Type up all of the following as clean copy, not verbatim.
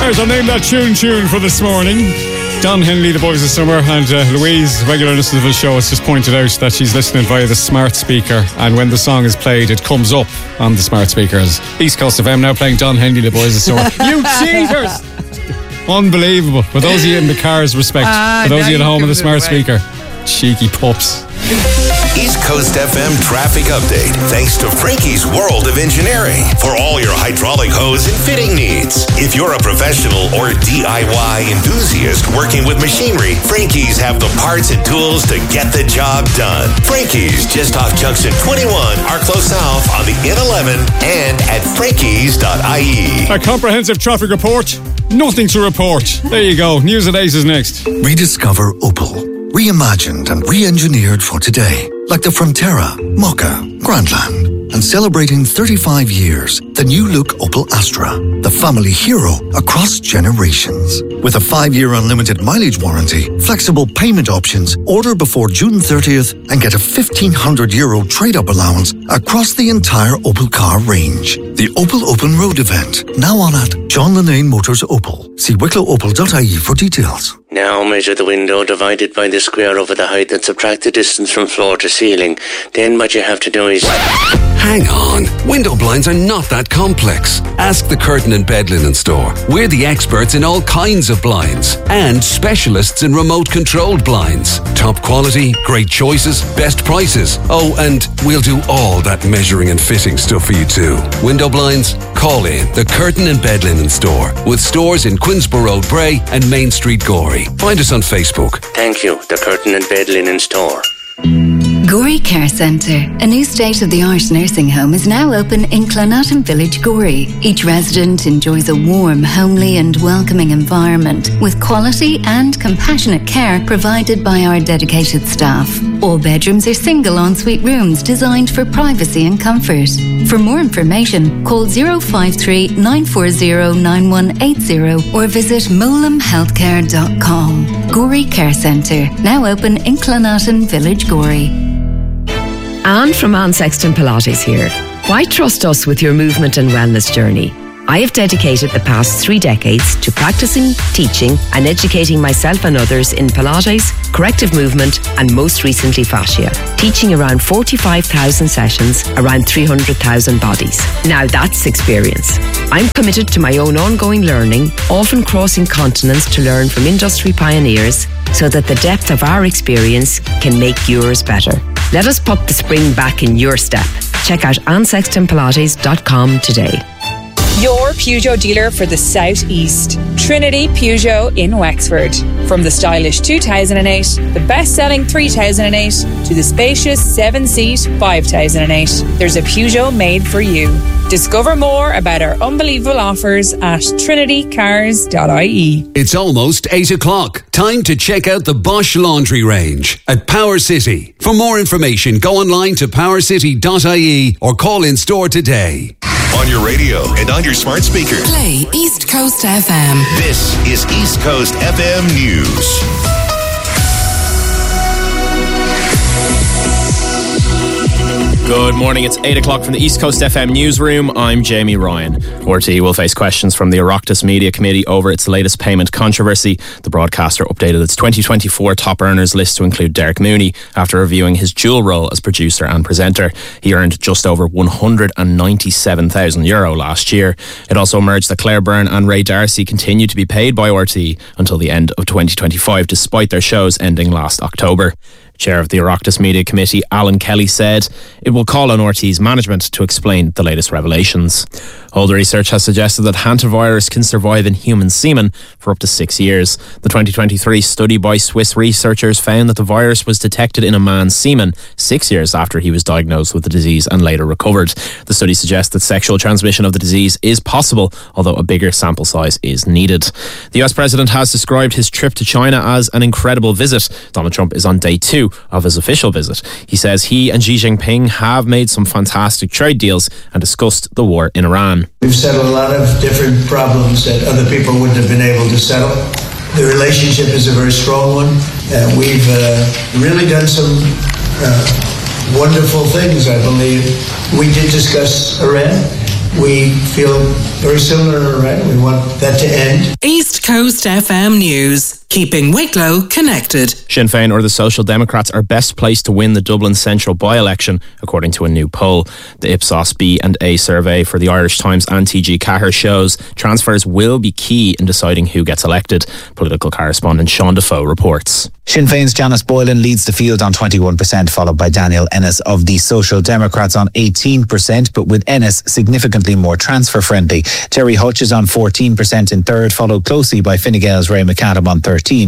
Alright, I'll name that tune for this morning. Don Henley, The Boys of Summer, and Louise, regular listener to the show, has just pointed out that she's listening via the smart speaker, and when the song is played, it comes up on the smart speakers. East Coast FM now playing Don Henley, The Boys of Summer. You cheaters! Unbelievable. For those of you in the cars, respect. For those of you at home on the smart speaker, cheeky pups. East Coast FM traffic update thanks to Frankie's World of Engineering for all your hydraulic hose and fitting needs. If you're a professional or DIY enthusiast working with machinery, Frankie's have the parts and tools to get the job done. Frankie's just off Junction 21, Arklow South on the N11 and at frankies.ie. A comprehensive traffic report. Nothing to report. There you go. News at 8 is next. Rediscover Opel. Reimagined and re-engineered for today. Like the Frontera, Mokka, Grandland. And celebrating 35 years, the new look Opel Astra. The family hero across generations. With a 5-year unlimited mileage warranty, flexible payment options, order before June 30th and get a €1,500 trade-up allowance across the entire Opel car range. The Opel Open Road event, now on at John Linnane Motors Opel. See wicklowopel.ie for details. Now measure the window divided by the square over the height and subtract the distance from floor to ceiling. Then what you have to do is... Hang on. Window blinds are not that complex. Ask the Curtain and Bed Linen Store. We're the experts in all kinds of blinds and specialists in remote-controlled blinds. Top quality, great choices, best prices. Oh, and we'll do all that measuring and fitting stuff for you too. Window blinds? Call in the Curtain and Bed Linen Store with stores in Queensborough Road, Bray and Main Street, Gorey. Find us on Facebook. Thank you, the Curtain and Bed Linen Store. Gorey Care Centre, a new state-of-the-art nursing home, is now open in Clonatton Village, Gorey. Each resident enjoys a warm, homely and welcoming environment with quality and compassionate care provided by our dedicated staff. All bedrooms are single ensuite rooms designed for privacy and comfort. For more information, call 053 940 9180 or visit molamhealthcare.com. Gorey Care Centre, now open in Clonatton Village, Gorey. Anne from Anne Sexton Pilates here. Why trust us with your movement and wellness journey? I have dedicated the past 3 decades to practicing, teaching and educating myself and others in Pilates, corrective movement and most recently fascia, teaching around 45,000 sessions, around 300,000 bodies. Now that's experience. I'm committed to my own ongoing learning, often crossing continents to learn from industry pioneers so that the depth of our experience can make yours better. Let us put the spring back in your step. Check out AnneSextonPilates.com today. Your Peugeot dealer for the South East. Trinity Peugeot in Wexford. From the stylish 2008, the best-selling 3008, to the spacious 7-seat 5008, there's a Peugeot made for you. Discover more about our unbelievable offers at trinitycars.ie. It's almost 8 o'clock. Time to check out the Bosch Laundry range at Power City. For more information, go online to powercity.ie or call in store today. On your radio and on your smart speaker. Play East Coast FM. This is East Coast FM News. Good morning, it's 8 o'clock from the East Coast FM newsroom. I'm Jamie Ryan. RTE will face questions from the Oireachtas Media Committee over its latest payment controversy. The broadcaster updated its 2024 top earners list to include Derek Mooney after reviewing his dual role as producer and presenter. He earned just over €197,000 last year. It also emerged that Claire Byrne and Ray Darcy continue to be paid by RTE until the end of 2025, despite their shows ending last October. Chair of the Oireachtas Media Committee, Alan Kelly, said it will call on RTE's management to explain the latest revelations. Older research has suggested that hantavirus can survive in human semen for up to 6 years. The 2023 study by Swiss researchers found that the virus was detected in a man's semen 6 years after he was diagnosed with the disease and later recovered. The study suggests that sexual transmission of the disease is possible, although a bigger sample size is needed. The US President has described his trip to China as an incredible visit. Donald Trump is on day 2 of his official visit. He says he and Xi Jinping have made some fantastic trade deals and discussed the war in Iran. We've settled a lot of different problems that other people wouldn't have been able to settle. The relationship is a very strong one. We've really done some wonderful things, I believe. We did discuss Iran, We feel very similar, right? We want that to end. East Coast FM News, keeping Wicklow connected. Sinn Féin or the Social Democrats are best placed to win the Dublin Central by-election, according to a new poll. The Ipsos B&A survey for the Irish Times and TG Cahir shows transfers will be key in deciding who gets elected. Political correspondent Sean Defoe reports. Sinn Féin's Janice Boylan leads the field on 21%, followed by Daniel Ennis of the Social Democrats on 18%, but with Ennis significantly more transfer-friendly. Terry Hutch is on 14% in third, followed closely by Fine Gael's Ray McAdam on 13.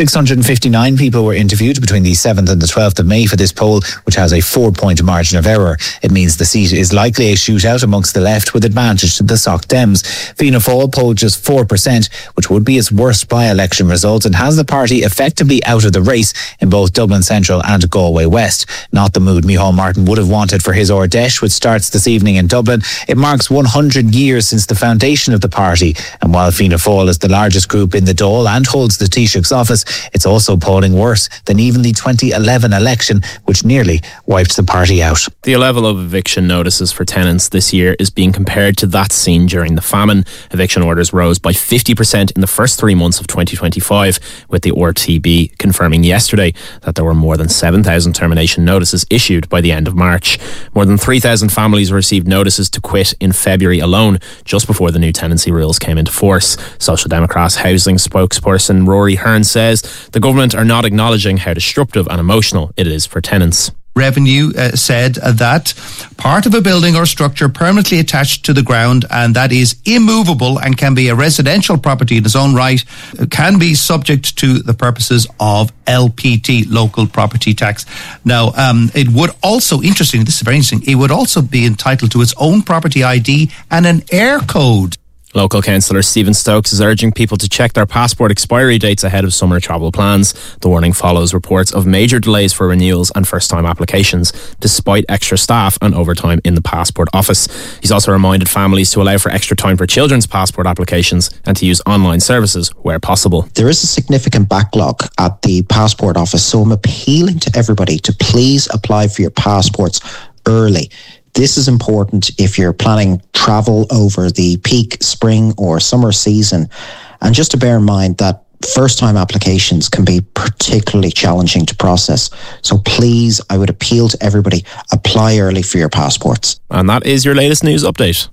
659 people were interviewed between the 7th and the 12th of May for this poll, which has a 4-point margin of error. It means the seat is likely a shootout amongst the left, with advantage to the Soc Dems. Fianna Fáil polled just 4%, which would be its worst by-election result, and has the party effectively out of the race in both Dublin Central and Galway West. Not the mood Micheál Martin would have wanted for his Ordesh, which starts this evening in Dublin. It marks 100 years since the foundation of the party, and while Fianna Fáil is the largest group in the Dáil and holds the Taoiseach's office, it's also polling worse than even the 2011 election, which nearly wiped the party out. The level of eviction notices for tenants this year is being compared to that seen during the famine. Eviction orders rose by 50% in the first 3 months of 2025, with the RTB confirming yesterday that there were more than 7,000 termination notices issued by the end of March. More than 3,000 families received notices to quit in February alone, just before the new tenancy rules came into force. Social Democrats housing spokesperson Rory Hearn says the government are not acknowledging how disruptive and emotional it is for tenants. Revenue said that part of a building or structure permanently attached to the ground and that is immovable and can be a residential property in its own right can be subject to the purposes of LPT, local property tax. Now, it would also, interesting, this is very interesting, it would also be entitled to its own property ID and an air code. Local councillor Stephen Stokes is urging people to check their passport expiry dates ahead of summer travel plans. The warning follows reports of major delays for renewals and first-time applications, despite extra staff and overtime in the passport office. He's also reminded families to allow for extra time for children's passport applications and to use online services where possible. There is a significant backlog at the passport office, so I'm appealing to everybody to please apply for your passports early. This is important if you're planning travel over the peak spring or summer season. And just to bear in mind that first-time applications can be particularly challenging to process. So please, I would appeal to everybody, apply early for your passports. And that is your latest news update.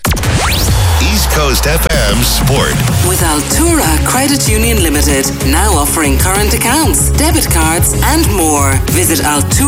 East Coast FM Sport. With Altura Credit Union Limited, now offering current accounts, debit cards and more. Visit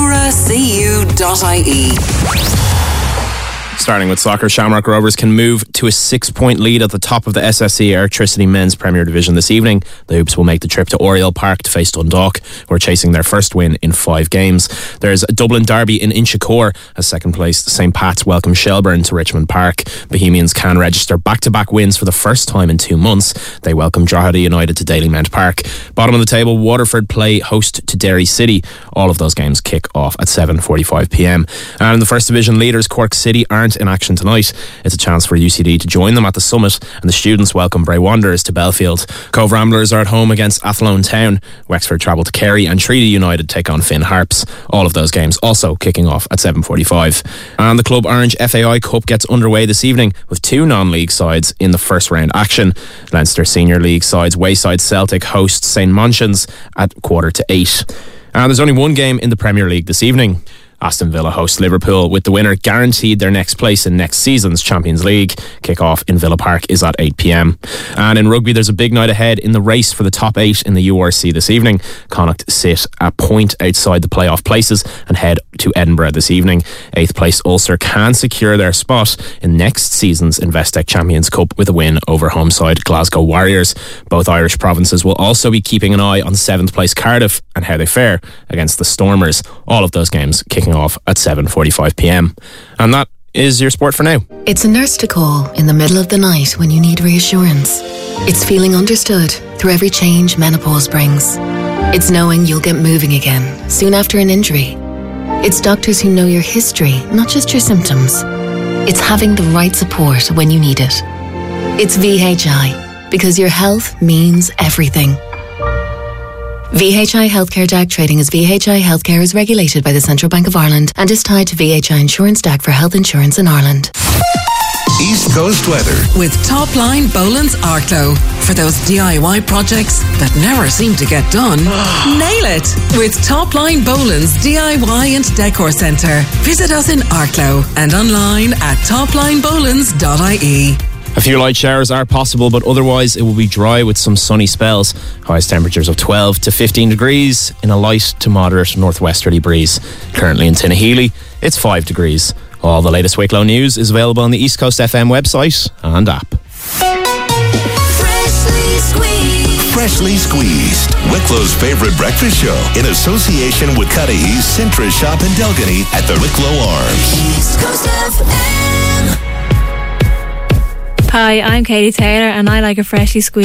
alturacu.ie. Starting with soccer, Shamrock Rovers can move to a 6-point lead at the top of the SSE Electricity Men's Premier Division this evening. The Hoops will make the trip to Oriel Park to face Dundalk, who are chasing their first win in 5 games. There's a Dublin derby in Inchicore as second place St. Pat's welcome Shelbourne to Richmond Park. Bohemians can register back-to-back wins for the first time in 2 months. They welcome Drogheda United to Dalymount Park. Bottom of the table, Waterford play host to Derry City. All of those games kick off at 7:45pm. And in the First Division leaders, Cork City aren't in action tonight. It's a chance for UCD to join them at the summit, and the students welcome Bray Wanderers to Belfield. Cove Ramblers are at home against Athlone Town. Wexford travel to Kerry, and Treaty United take on Finn Harps. All of those games also kicking off at 7:45. And the Club Orange FAI Cup gets underway this evening with 2 non-league sides in the first round action. Leinster Senior League sides Wayside Celtic host St. Manchins at 7:45. And there's only 1 game in the Premier League this evening. Aston Villa host Liverpool, with the winner guaranteed their next place in next season's Champions League. Kick-off in Villa Park is at 8pm. And in rugby, there's a big night ahead in the race for the top 8 in the URC this evening. Connacht sit a point outside the playoff places and head to Edinburgh this evening. 8th place Ulster can secure their spot in next season's Investec Champions Cup with a win over home side Glasgow Warriors. Both Irish provinces will also be keeping an eye on 7th place Cardiff and how they fare against the Stormers. All of those games kicking off at 7:45pm. And that is your sport for now. It's a nurse to call in the middle of the night when you need reassurance. It's feeling understood through every change menopause brings. It's knowing you'll get moving again soon after an injury. It's doctors who know your history, not just your symptoms. It's having the right support when you need it. It's VHI, because your health means everything. VHI Healthcare DAC trading as VHI Healthcare is regulated by the Central Bank of Ireland and is tied to VHI Insurance DAC for health insurance in Ireland. East Coast weather. With Topline Boland's Arklow. For those DIY projects that never seem to get done, nail it with Topline Boland's DIY and Decor Centre. Visit us in Arklow and online at toplinebolands.ie. A few light showers are possible, but otherwise it will be dry with some sunny spells. Highest temperatures of 12 to 15 degrees in a light to moderate northwesterly breeze. Currently in Tinahely, it's 5 degrees. All the latest Wicklow news is available on the East Coast FM website and app. Freshly Squeezed, Wicklow's favourite breakfast show, in association with Cudahy's Sintra Shop in Delgany at the Wicklow Arms. East Coast FM. Hi, I'm Katie Taylor and I like a freshly squeezed.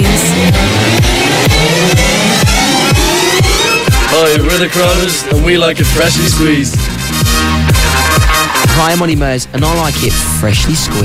Hi, we're the Crothers and we like it freshly squeezed. Hi, I'm Ollie Murs and I like it freshly squeezed.